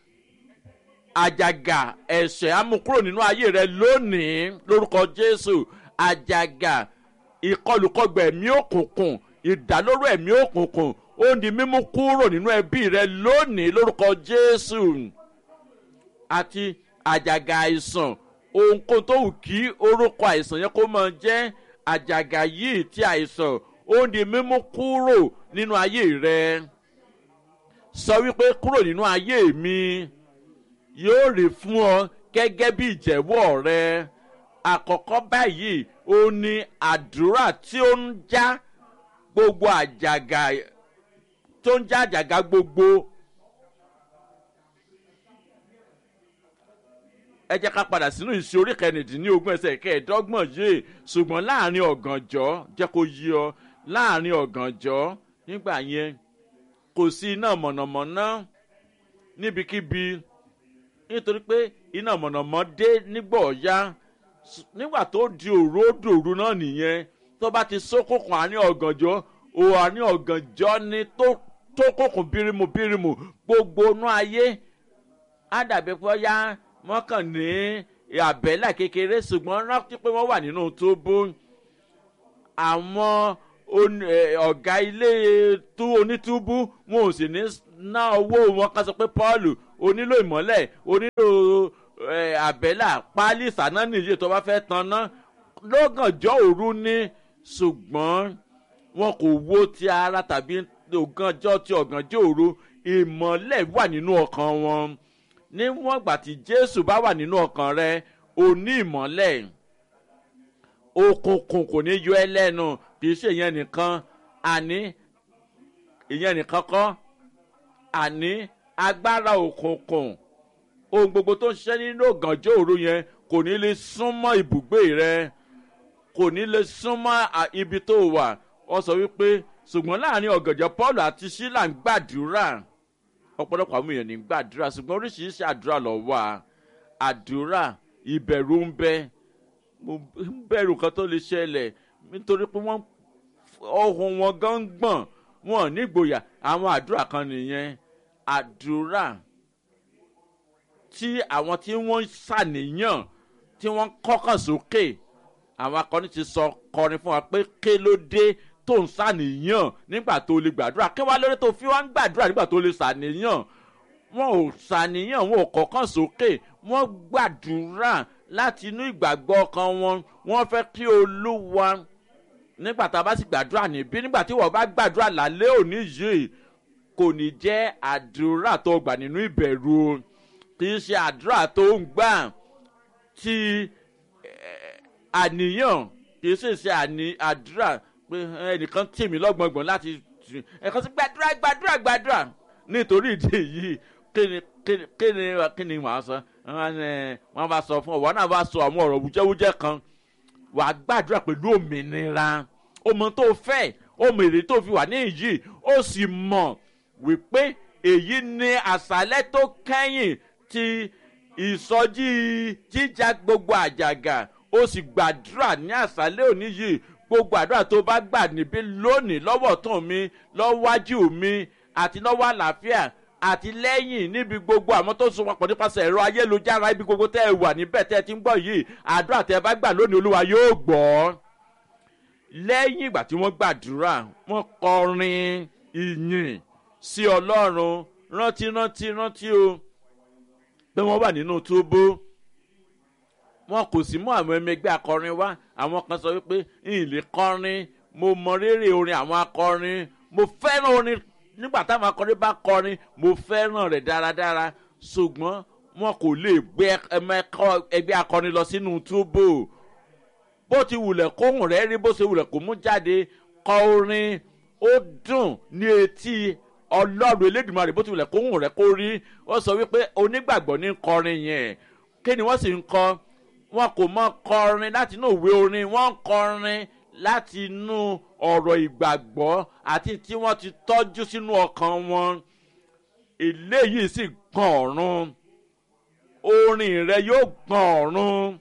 àjàgà ẹ̀ṣẹ̀ amúkúrò nínú ayé rẹ lónìí lórúkọ jésù àjàgà ìkọlùkọgbà ẹ̀mí òkùnkùn ìdálóró ẹ̀mí òkùnkùn ó ní mímú kúrò nínú ẹbí rẹ lónìí lórúkọ jésù àti àjàgà àìsàn ohunkóhun tó wù kí orúkọ àìsàn yẹn kó máa jẹ́ àjàgà yìí tí àìsàn ó ní mímú kúrò nínú ayé rẹ. sọ wípé kúrò nínú ayé mi yóò rí fún ọ gẹ́gẹ́ bí ìjẹ́wọ́ rẹ. àkọ́kọ́ báyìí ó ní àdúrà tí ó ń já gbogbo àjàgà tó ń já àjàgà gbogbo. ẹ jẹ́ ká padà sínú ìṣe orí kẹrìndínlógún ẹsẹ̀ kẹẹ̀ẹ́dọ́gbọ̀n yìí ṣùgbọ́n láàrin ọ̀gànjọ́ jẹ́ kó yí ọ láàrin ọ̀gànjọ́ nígbà yẹn kò sí iná mọ̀nàmọ́ná níbikíbi nítorí pé iná mọ̀nàmọ́ dé nígbà ọ̀yá nígbà tó di òru ó dòru náà nìyẹn tó bá ti ṣókùnkùn àárín ọ̀gànjọ́ o àárín ọ̀gànjọ́ ni tó tó kùnkùn bírímù bírímù gbogbo inú ayé á dàbí pé ọ̀yá wọ́n kàn ní àbẹ́là kékeré ṣùgbọ́n rántí pé wọ́n wà nínú túbú àwọn ọ̀gá ilé tú onítúbú wọn ò sì ní ná owó wọn ká sọ pé paul onílò ìmọ́lẹ̀ onílò àbẹ́là páálí ìsáná nìyí tó bá fẹ́ tanná lọ́gànjọ́ òru ní ṣùgbọ́n wọn kò wo ti ara tàbí ọ̀gànjọ́ ti ọ̀gànjọ́ òru ìmọ́lẹ̀ wà nínú ọkàn wọn níwọ̀n ìgbà tí jésù bá wà nínú ọkàn rẹ o ní ìmọ́lẹ̀ òkùnkùn kò ní yọ ẹ́ lẹ́nu kì í ṣe ìyẹn nìkan àní ìyẹn nìkan kọ́ àní agbára òkùnkùn ohun gbogbo tó ń ṣiṣẹ́ nínú ọ̀gànjọ́ òru yẹn kò ní lè súnmọ́ ibùgbé rẹ kò ní lè súnmọ́ ibi tó wà wọ́n sọ wípé ṣùgbọ́n láàrin ọ̀gànjọ́ paul àti sílà ń gbàdúrà ọ̀pọ̀lọpọ̀ àwọn èèyàn ní gbàdúrà ṣùgbọ́n oríṣiríṣi àdúrà ló wà àdúrà ìbẹ̀rù ń bẹ mo ń bẹ̀rù kan tó lè ṣẹlẹ̀ nítorí pé wọ́n ohun wọn gan ń gbọ̀n wọn nígboyà àwọn àdúrà kan nìyẹn àdúrà tí àwọn tí wọ́n ṣàníyàn tí wọ́n kọ́kàn sókè àwọn akọni ti sọ kọrin fún wa pé ké ló dé tó ń ṣàníyàn nígbà tó lè gbàdúrà kí wàá lórí tó fi wá ń gbàdúrà nígbà tó lè ṣàníyàn wọn ò ṣàníyàn wọn ò kọ́kàn sókè wọ́n gbàdúrà láti inú ìgbàgbọ́ ọkàn wọn wọ́n fẹ́ kí olúwa nígbà tá a bá sì gbàdúrà níbí nígbà tí wọ́n bá gbàdúrà lálẹ́ òní yìí kò ní jẹ́ àdúrà tó gbà nínú ìbẹ̀rù kì í ṣe àdúrà tó ń gbà tí àníyàn kì í sì ṣe àdúrà pé ẹnìkan tì mí lọ́gbọ̀ngbọ̀n láti ẹ̀kan sí gbàdúrà gbàdúrà gbàdúrà nítorí ìdí èyí kí ni kí ni kí ni wàá sọ wọ́n bá sọ fún ọ wọ́n náà bá sọ àwọn ọ̀rọ̀ wújẹ́wújẹ́ kan wàá gbàdúrà pẹ̀lú òmìnira ọmọ tó fẹ́ ọmọ èrè tó fi wà ní ìyí ó sì mọ̀ wípé èyí ni àṣálẹ́ tó kẹ́yìn ti ìsọjí jíjà gbogbo àjàgà ó sì gbàdúrà ní àṣálẹ́ òní yìí gbogbo àdúrà tó bá gbà níbí lónìí lọ́wọ́ tán mi lọ́wájú mi àti lọ́wọ́ àlàáfíà àti lẹ́yìn níbi gbogbo àwọn tó so papọ̀ nípasẹ̀ ẹ̀rọ ayélujára ibi gbogbo tẹ́ ẹ wà níbẹ̀ tẹ́ ẹ ti ń gbọ́ yìí àdúrà tẹ́ ẹ bá gbà lónìí olúwa yóò gbọ́. lẹ́yìn ìgbà tí wọ́n gbàdúrà wọ́n kọrin ìyìn sí ọlọ́run rántí rántí rántí o pé wọ́n wà nínú túbú wọn kò sí mú àwọn ẹmẹgbẹ́ akọrin wá àwọn kan sọ wípé ìlè kọrin mo mọ rírì orin àwọn akọrin mo fẹ́ràn orin nígbà táwọn akọrin bá kọrin mo fẹ́ràn rẹ̀ dáradára ṣùgbọ́n wọn kò lè gbé ẹgbẹ́ akọrin lọ sínú túbú bó ti wùlẹ̀ kóhùn rẹ̀ rí bó ṣe wùlẹ̀ kó mú jáde kọ orin ó dùn ní etí ọlọ́run elédùnmarè bó ti wùlẹ̀ kóhùn rẹ̀ kó rí ó sọ wípé onígbàgbọ́ ní kọrin yẹn kí ni wọ́n sì ń kọ wọn kò mọ kọrin láti inú ìwé orin wọn kọrin láti inú ọ̀rọ̀ ìgbàgbọ́ àti tí wọ́n ti tọ́jú sínú ọkàn wọn eléyìí sì gbọ̀n ọ̀run orin rẹ yóò gbọ̀n ọ̀run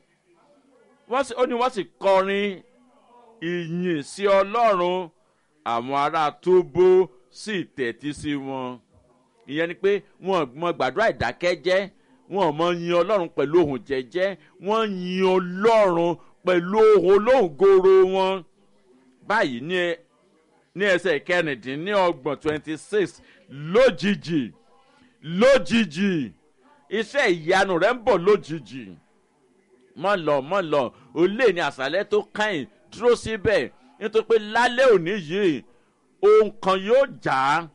ó ní wọ́n sì kọrin ìyìn sí ọlọ́run àwọn ará túbú sì tẹ́tí sí wọn ìyẹn ni pé wọn mọ gbàdúrà ìdákẹ́jẹ́ wọn mọ yin ọlọ́run pẹ̀lú ohùn jẹ́jẹ́ wọ́n yin ọlọ́run pẹ̀lú ohùn olóńgòrò wọn báyìí ní ní ẹsẹ̀ kẹrìndínlọ́gbọ̀n twenty six lójijì lójijì iṣẹ́ ìyanu rẹ̀ ń bọ̀ lójijì mọ́ lọ mọ́ lọ ó lè ní àṣálẹ́ tó kàn dúró síbẹ̀ nítorí pé lálẹ́ òní yìí ohun kan yóò já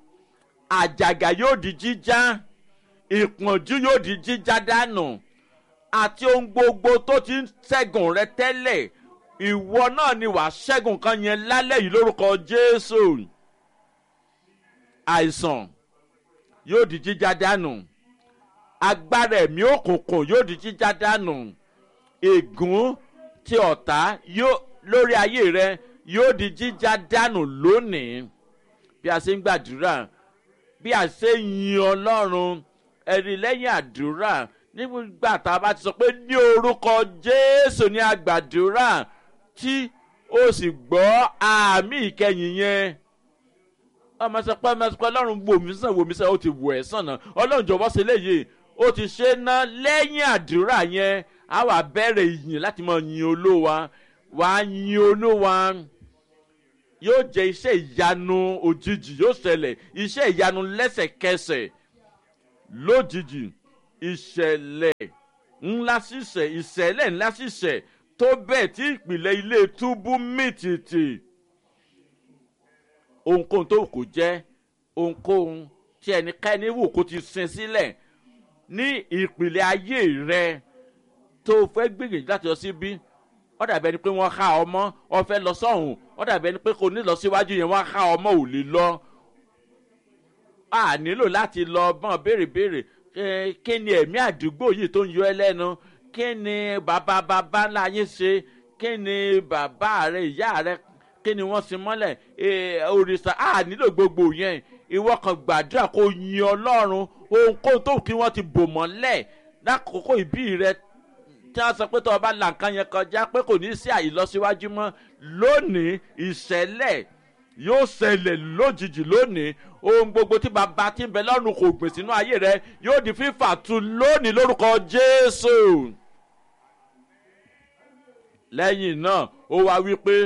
àjàgà yóò di jíjá ìpọ́njú yóò di jíjá dànù àti ohun gbogbo tó ti ń ṣẹ́gun rẹ tẹ́lẹ̀ ìwọ náà ni wàá ṣẹ́gun kan yẹn lálẹ́ yìí lórúkọ jésù àìsàn yóò di jíjá dànù agbára ẹ̀mí òkùnkùn yóò di jíjá dànù ègún ti ọ̀tá yóò lórí ayé rẹ yóò di jíjá dànù lónìí bí a ṣe ń gbàdúrà bí a ṣe ń yin ọlọ́run ẹ̀rí lẹ́yìn àdúrà nígbà tá a bá ti sọ pé ní orúkọ jésù ní àgbàdúrà tí ó sì gbọ́ àmì ìkẹyìn yẹn ọmọ sọ pé ọmọ sọ pé ọlọ́run wò mí sàn wò mí sàn ó ti wò ẹ́ sàn náà ọlọ́run jọ̀wọ́ ṣe léyìí ó ti ṣe ná lẹ́yìn àdúrà yẹn á wà bẹ̀rẹ̀ ìyìn láti máa yin olówa wà á yin olówa yóò jẹ́ iṣẹ́ ìyanu òjijì yóò ṣẹlẹ̀ iṣẹ́ ìyanu lẹ́sẹ̀kẹsẹ̀ lójijì ìṣẹ̀lẹ̀ ńlá ṣiṣẹ́ ìṣẹ̀lẹ̀ ńlá ṣiṣẹ́ tó bẹ́ẹ̀ tí ìpìlẹ̀ ilé túbú mìtìtì ohunkóhun tó kò jẹ́ ohunkóhun tí ẹnikẹ́ni wò kó ti sin sílẹ̀ ní ìpìlẹ̀ ayé rẹ tó fẹ́ gbìyànjú láti lọ síbí ó dàbí ẹni pé wọ́n há ọmọ ó fẹ́ lọ sọ́hùn ó dàbí ẹni pé kò ní lọ síwájú yẹn wọ́n há ọmọ ò lè lọ a nílò láti lọ bọ́n béèrè béèrè kí ni ẹ̀mí àdúgbò yìí tó ń yọ ẹ́ lẹ́nu kí ni bàbá bàbá ńlá yín ṣe kí ni bàbá rẹ ìyá rẹ kí ni wọ́n sin mọ́lẹ̀ òrìṣà a nílò gbogbo yẹn ìwọ kan gbàdúrà kó yin ọlọ́run ohunkóhun tó kí wọ́n ti bò mọ́lẹ̀ lákòókò ìbí rẹ tí wọ́n sọ pé tó o bá là nǹkan yẹn kọjá pé kò ní sí àìlọsíwájú mọ́ lónìí ìṣẹ̀lẹ̀ yóò ṣẹlẹ̀ lójijì lónìí ohun gbogbo tí bàbá tí ń bẹ lọ́run kò gbìn sínú ayé rẹ yóò di fífà tu lónìí lórúkọ jésù. lẹ́yìn náà ó wá wí pé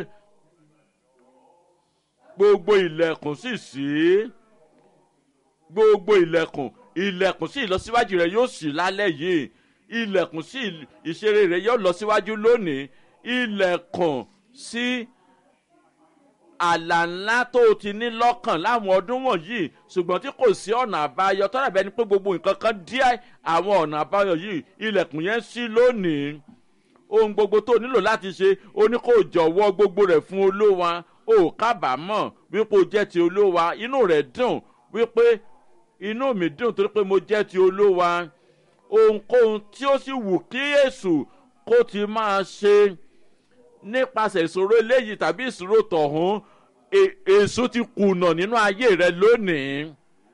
gbogbo ilẹ̀kùn sì ṣí gbogbo ilẹ̀kùn ilẹ̀kùn sí ìlọsíwájú rẹ yóò ṣí lálẹ́ yìí ilẹ̀kùn sí ìṣeré rẹ yóò lọ síwájú lónìí ilẹ̀kùn sí àlà ńlá tó o ti ní lọ́kàn láwọn ọdún wọ̀nyí ṣùgbọ́n tí kò sí ọ̀nà àbáyọ tọ́lá bẹ́ẹ̀ ni pé gbogbo nǹkan kan díẹ̀ àwọn ọ̀nà àbáyọ yìí ilẹ̀kùn yẹn ṣí lónìí ohun gbogbo tó o nílò láti ṣe o ní kó o jọ̀wọ́ gbogbo rẹ̀ fún olówa o kábàámọ̀ wípé o jẹ́ ti olówa inú rẹ̀ dùn wípé inú mi dùn torí pé mo jẹ́ ti olówa ohunkóhun tí ó sì wù kí èṣù kó ti máa ṣe nípasẹ̀ ìṣòro eléyìí tàbí ìṣòro tọ̀hún èṣù ti kùnà nínú ayé rẹ lónìí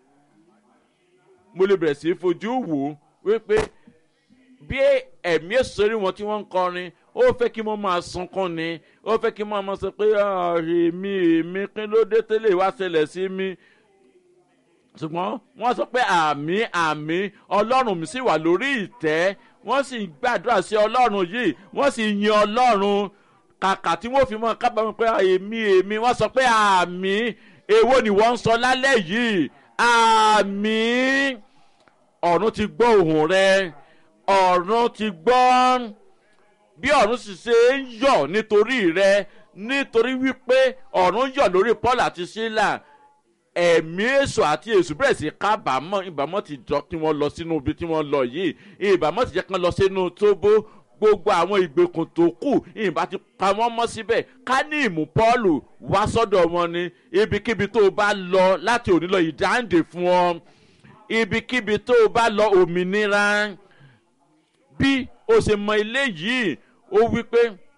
mo lè bẹ̀rẹ̀ sí í fojú wò wípé bí ẹ̀mí èṣù rí wọn tí wọ́n ń kọrin ó fẹ́ kí wọ́n máa sunkún ni ó fẹ́ kí wọ́n máa sọ pé èmi èmi kí ló dé tẹ́lẹ̀ wá ṣẹlẹ̀ sí mi ṣùgbọ́n wọ́n sọ pé àmì àmì ọlọ́run mi sì wà lórí ìtẹ́ wọ́n sì gbàdúrà sí ọlọ́run yìí wọ́n sì yin ọlọ́run kàkà tí wọ́n fi mọ́ kábàámọ̀ pé èmi èmi wọ́n sọ pé àmì èwo ni wọ́n ń sọ lálẹ́ yìí àmì ọ̀run ti gbọ́ ohùn rẹ ọ̀run ti gbọ́ bí ọ̀run sì ṣe ń yọ̀ nítorí rẹ nítorí wípé ọ̀run yọ̀ lórí Paul àti Sílà ẹ̀mí èṣù àti èṣù bẹ̀rẹ̀ sí kábàámọ̀ ìbámọ̀ ti jọ kí wọ́n lọ sínú ibi tí wọ́n lọ yìí ìbámọ̀ ti jẹ́ kí wọ́n lọ sínú tóbó gbogbo àwọn ìgbèkùn tó kù ìbá ti pa wọ́n mọ́ síbẹ̀ ká ní ìmú Pọ́ọ̀lù wá sọ́dọ̀ wọn ni ibikíbi tó o bá lọ láti òní lọ ìdáǹdè fún ọ ibikíbi tó o bá lọ òmìnira bí o ṣe mọ ilé yìí ó wí pé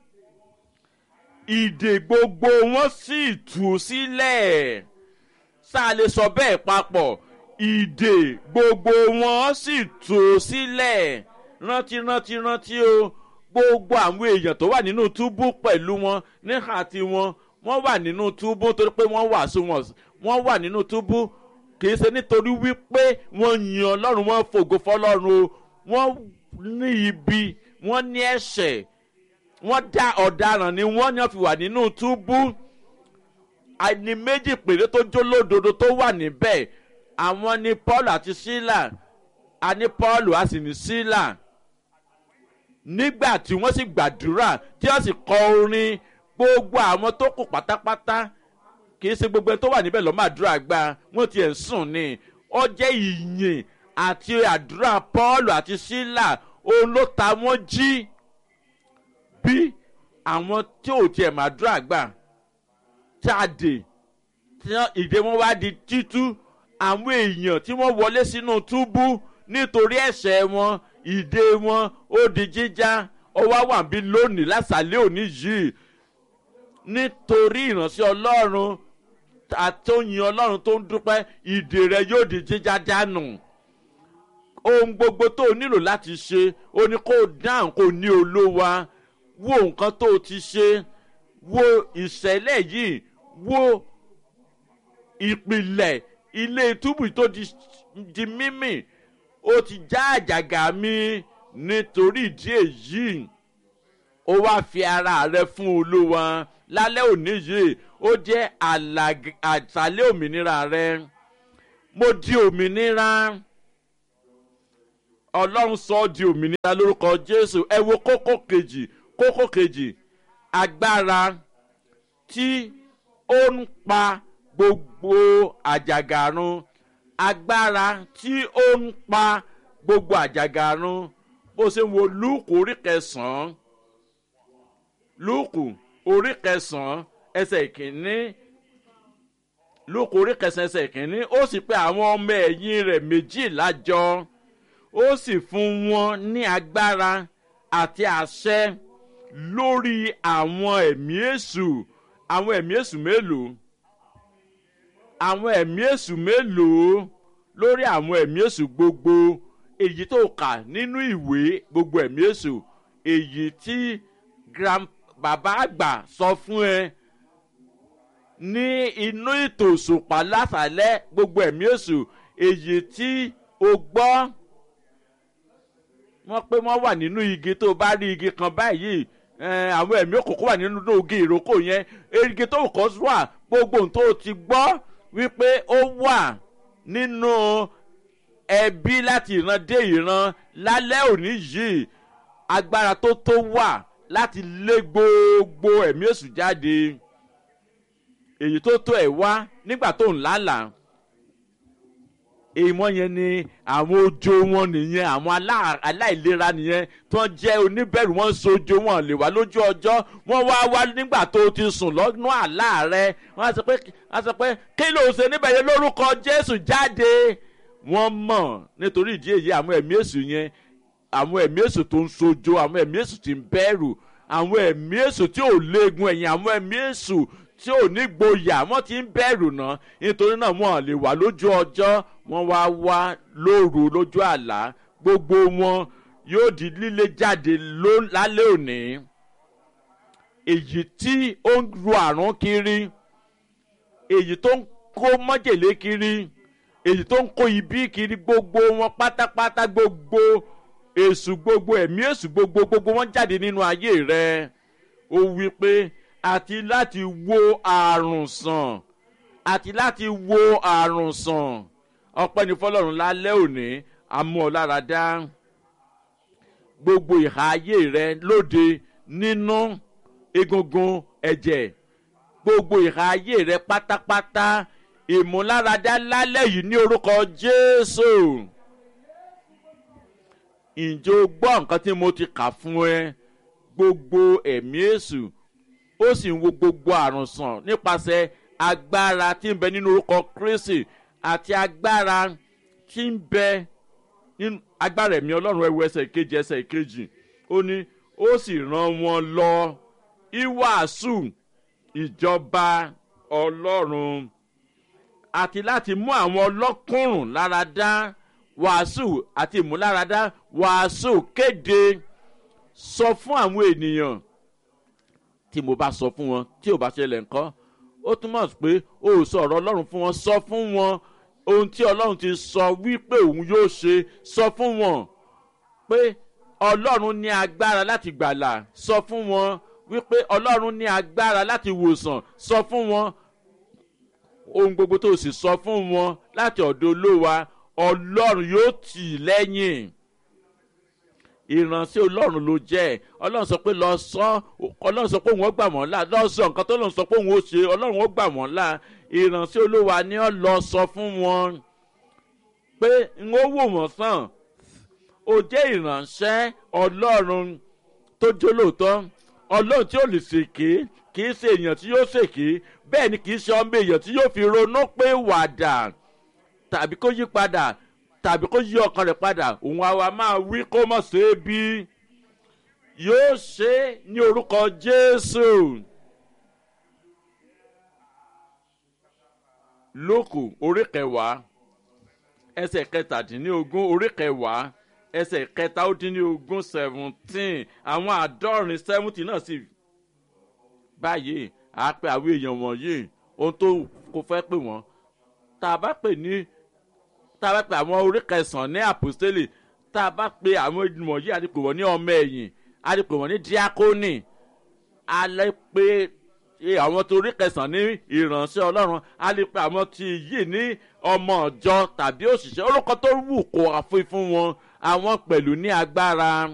ìdè gbogbo wọn sì tú sílẹ̀ sáà lè sọ bẹ́ẹ̀ papọ̀ ìdè gbogbo wọn sì tú sílẹ̀ rántí rántí rántí o gbogbo àwọn èèyàn tó wà nínú túbú pẹ̀lú wọn níhà tí wọn wọ́n wà nínú túbú torí pé wọ́n wàásù wọn wọ́n wà nínú túbú kì í ṣe nítorí wípé wọ́n yin Ọlọ́run wọ́n fògo fọ́lọ́run o wọ́n ní ibi wọ́n ní ẹ̀ṣẹ̀ wọ́n dá ọ̀daràn ni wọ́n yàn fi wà nínú túbú àní méjì péré tó jólódodo tó wà níbẹ̀ àwọn ni Paul àti Sílà a ní Paul a sì ní Sílà nígbà tí wọ́n sì gbàdúrà tí wọ́n sì kọ orin gbogbo àwọn tó kù pátápátá kì í ṣe gbogbo ẹni tó wà níbẹ̀ lọ́mọ àdúrà gbà wọ́n ti ẹ̀ ń sùn ni ó jẹ́ ìyìn àti àdúrà Paul àti Sílà òun ló ta wọ́n jí bí àwọn tí ò tiẹ̀ máa dúrà gbà jáde tí ìdè wọn wá di títú àwọn èèyàn tí wọ́n wọlé sínú túbú nítorí ẹ̀ṣẹ̀ wọn ìdè wọn ó di jíjá ó wá wà bí lónìí lásàlẹ̀ òní yìí nítorí ìránṣẹ́ ọlọ́run àtòyìn ọlọ́run tó ń dúpẹ́ ìdè rẹ yóò di jíjá dànù. Ohun gbogbo tó o nílò láti ṣe o ní kó o dáhùn kó o ní olówa wo nǹkan tó o ti ṣe wo ìṣẹ̀lẹ̀ yìí wo ìpìlẹ̀ ilé túbú tó di, di mímì ó ti já àjàgà mi nítorí ìdí èyí ó wá fi ara rẹ fún olúwa lálẹ́ òní yìí ó jẹ́ àṣálẹ́ òmìnira rẹ. Mo di òmìnira ọlọ́run sọ ọ́ di òmìnira lórúkọ Jésù. Ẹ wo kókó kejì kókó kejì agbára tí ó ń pa gbogbo àjàgà run agbára tí ó ń pa gbogbo àjàgà run. Bó ṣe ń wo Lúùkù orí kẹsàn-án Lúùkù orí kẹsàn-án ẹsẹ̀ ìkíní Lúùkù orí kẹsàn-án ẹsẹ̀ ìkíní ó sì pe àwọn ọmọ ẹ̀yìn rẹ̀ méjìlá jọ ó sì fún wọn ní agbára àti àṣẹ lórí àwọn ẹ̀mí èṣù. Àwọn ẹ̀mí èṣù mélòó? Àwọn ẹ̀mí èṣù mélòó? Lórí àwọn ẹ̀mí èṣù gbogbo èyí tó kà nínú ìwé gbogbo ẹ̀mí èṣù èyí tí bàbá àgbà sọ fún ẹ ní inú ìtò òṣùpá lásàlẹ̀ gbogbo ẹ̀mí èṣù èyí tí o gbọ́ wọ́n pé wọ́n wà nínú igi tó bá rí igi kan báyìí àwọn ẹ̀mí òkùnkùn wà nínú igi ìrókò yẹn igi tó kọ́ wà gbogbo ohun tó ti gbọ́ wípé ó wà nínú ẹbí láti ìran dé ìran lálẹ́ òní yìí agbára tó tó wà láti lé gbogbo ẹ̀mí èṣù jáde èyí tó tó ẹ̀ wá nígbà tó ń lálàá. Èèmọ̀ yẹn ni àwọn ojo wọn nìyẹn àwọn aláìlera nìyẹn tó ń jẹ́ oníbẹ̀rù wọn sojo wọn lè wá lójú ọjọ́ wọn wá wá nígbà tó ti sùn lọ́nà àlá rẹ wọ́n á sọ pé á sọ pé kí ló ń ṣe níbẹ̀ yẹn lórúkọ Jésù jáde. Wọ́n mọ̀ nítorí ìdí èyí àwọn ẹ̀mí èṣù yẹn àwọn ẹ̀mí èṣù tó ń sojo àwọn ẹ̀mí èṣù tí ń bẹ̀rù àwọn ẹ̀mí èṣù tí ò léegun ẹ̀yìn àwọn ẹ̀mí èṣù tí ò ní gboyà wọ́n ti ń bẹ̀rù náà nítorí náà wọ́n lè wà lójú ọjọ́ wọ́n wá wá lóru lójú àlá gbogbo wọn yóò di lílé jáde lálẹ́ òní. Èyí tí ó ń ru àrùn kiri èyí tó ń kó májèlé kiri èyí tó ń kó ibi kiri gbogbo wọn pátápátá gbogbo èṣù gbogbo ẹ̀mí èṣù gbogbo gbogbo wọn jáde nínú ayé rẹ. Ó wí pé àti láti wo àrùn sàn àti láti wo àrùn sàn ọpẹ́ ní fọlọ́run lálẹ́ òní àmú ọ lára dá gbogbo ìhà ayé rẹ lóde nínú egungun ẹ̀jẹ̀ gbogbo ìhà ayé rẹ pátápátá ìmúláradá lálẹ́ yìí ní orúkọ Jésù. Ǹjẹ́ o gbọ́ nǹkan tí mo ti kà fún ẹ gbogbo ẹ̀mí èṣù ó sì ń wo gbogbo àrùn sàn nípasẹ̀ agbára tí ń bẹ nínú orúkọ Kristi àti agbára tí ń bẹ nínú agbára ẹ̀mí Ọlọ́run ẹ̀wù ẹsẹ̀ kejì ẹsẹ̀ kejì ó ní ó sì rán wọn lọ ìwàásù ìjọba Ọlọ́run àti láti mú àwọn ọlọ́kùnrùn lára dá wàásù àti ìmúláradá wàásù kéde sọ fún àwọn ènìyàn tí mo bá sọ fún wọn tí ò bá ṣẹlẹ̀ ńkọ́ ó túmọ̀ sí pé o ò sọ ọ̀rọ̀ Ọlọ́run fún wọn sọ fún wọn ohun tí Ọlọ́run ti sọ wípé òun yóò ṣe sọ fún wọn pé Ọlọ́run ní agbára láti gbàlà sọ fún wọn wípé Ọlọ́run ní agbára láti wòsàn sọ fún wọn ohun gbogbo tó sì sọ fún wọn láti ọ̀dọ̀ Olúwa Ọlọ́run yóò tì í lẹ́yìn. Ìránṣẹ́ Ọlọ́run ló jẹ́ Ọlọ́run sọ pé lọ sọ Ọlọ́run sọ pé òun ó gbà wọ́n là lọ sọ nǹkan tó lọ́run sọ pé òun ó ṣe Ọlọ́run ó gbà wọ́n là ìránṣẹ́ Olúwa ni ó lọ sọ fún wọn pé n ó wò wọ́n sàn ó jẹ́ ìránṣẹ́ Ọlọ́run tó jólóòtọ́ Ọlọ́run tí ó lè ṣèké kì í ṣe èèyàn tí yóò ṣèké bẹ́ẹ̀ ni kì í ṣe ọmọ èèyàn tí yóò fi ronú pé wàdà tàbí kó yí padà tàbí kó yí ọkàn rẹ̀ padà òun àwa máa wí kó mọ̀ ṣe é bí yóò ṣe é ní orúkọ Jésù lókù orí kẹwàá ẹsẹ̀ kẹtàdínlógún orí kẹwàá ẹsẹ̀ kẹta ó dín ní ogún seventeen àwọn àádọ́rin seventy náà sì báyìí á pé àwọn èèyàn wọ̀nyí ohun tó kò fẹ́ pè wọ́n tá a bá pè ní tá a bá pè àwọn orí kẹsàn-án ní àpòstélì tá a bá pè àwọn wọ̀nyí a lè pè wọ́n ní ọmọ ẹ̀yìn a lè pè wọ́n ní díákónì a lè pè àwọn tó orí kẹsàn-án ní ìránṣẹ́ ọlọ́run a lè pè àwọn tí yìí ní ọmọ ọ̀jọ́ tàbí òṣìṣẹ́ orúkọ tó wù kó àfi fún wọn àwọn pẹ̀lú ní agbára